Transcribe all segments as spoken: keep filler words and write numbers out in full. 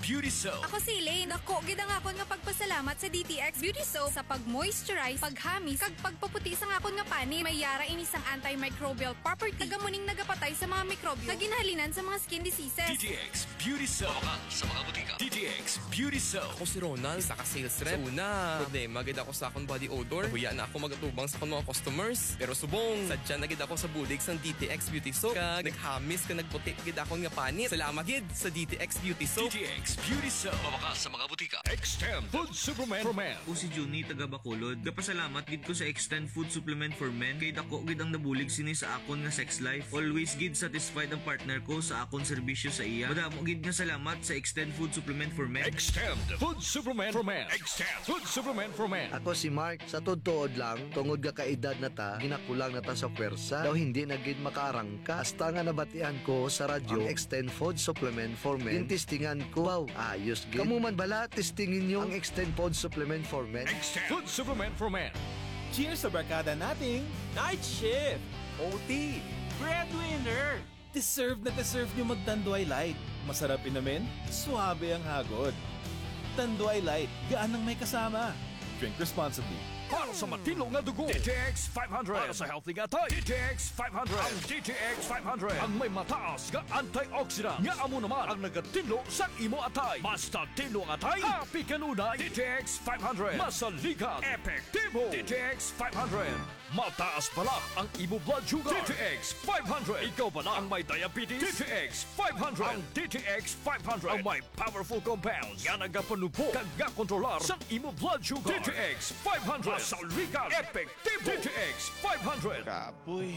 Beauty Soap. Ako si Elaine. Dako, gid ang akon nga pagpasalamat sa D T X Beauty Soap sa pag-moisturize, paghamis, kag pagpaputi sa akon nga pani. May yara ini sang antimicrobial property. Tagamuning nagapatay sa mga mikrobyo nga ginahalinan sa mga skin diseases. D T X Beauty Soap. Mabakal sa mga butika. D T X Beauty Soap. Ako si Ronald, isa ka sales rep. So una, problema gid ako sa akong body odor. Huya na ako magatubang sa akong mga customers. Pero subong, sadya na gid ako sa bulig sang D T X Beauty Soap. Kag naghamis ka nagputi gid akong nga panit. Salamat gid sa D T X Beauty Soap. D T X Beauty Soap. Mabakal sa mga butika. Extend Food Supplement for Men. Ako si Juni, taga Bacolod. Gapasalamat gid ko sa Extend Food Supplement for Men. Kay dako gid ang nabulig sini sa akon nga sex life. Always gid satisfied ang partner ko sa akon serbisyo sa iya. Madamo gid nga salamat sa Extend Food Supplement for Men. Extend Food Supplement for Men. Extend Food Supplement for Men. Ako si Mark, sa tutuod lang, tungod ga kaedad na ta, ginakulang na ta sa pwersa, daw hindi na gid makaarangka. Hasta nga nabatian ko sa radyo, ang Extend Food Supplement for Men. Tintistingan ko, wow, ayos gid. Kamu man bala, testingin nyo ang Extend Food Supplement for Men. Extend Food Supplement for Men. Cheers sa barkada nating Night Shift, O T, Breadwinner. Deserve na deserve nyo mag-Tanduay Light. Masarap inamin, suabe ang hagod. Tanduay Light, gaan ang may kasama. Drink responsibly. Para sa matino nga dugo, D T X five hundred. Para sa healthy nga tayo, D T X five hundred. Ang D T X five hundred ang may mataas nga antioxidant. Nga amo naman ang nagatinlo sa imo atay. Basta tinlo ang atay, happy kanunay. D T X five hundred. Masaligan, epektibo. D T X five hundred. Mataas pala ang imo blood sugar. D T X five hundred. Ikaw pala ang may diabetes. D T X five hundred. Ang D T X five hundred ang may powerful compounds nga nagapanubo kag nga kontrolar sa imo blood sugar. D T X five hundred. Masaligan, epektibo. D T X five hundred. Kapoy.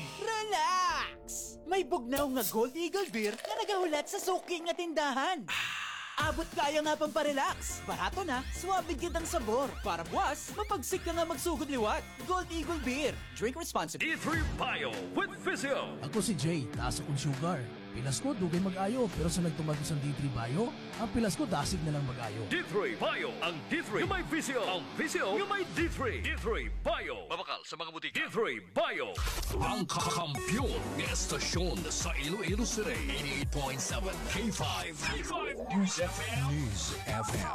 Relax! May bugnaw nga Gold Eagle Beer na nagahulat sa suking nga tindahan. Abot kaya nga pang parelax. Barato na, suwabe gid ang sabor. Para buwas, mapagsik ka nga magsugod liwat. Gold Eagle Beer. Drink responsibly. D three Bio with Physio. Ako si Jay, taas akong sugar. Pilas ko, dugay mag-ayo. Pero sa nagtumag sa D three Bio, ang pilas ko dasig na lang mag-ayo. D three Bio. Ang D three yung may Physio. Ang Physio yung may D three. D three Bio. Mabakal sa mga butika. D three Bio. Ang kakampyon ng estasyon sa Iloilo City. eighty-eight point seven K five. K five News F M. News F M.